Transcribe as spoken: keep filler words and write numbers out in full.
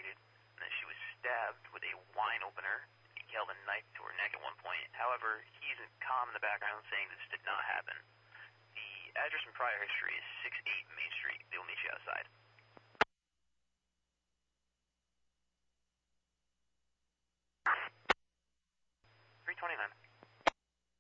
decapitated, and that she was stabbed with a wine opener. He held a knife to her neck at one point. However, he's calm in the background saying this did not happen. The address and prior history is six eight Main Street. They will meet you outside. three twenty-nine.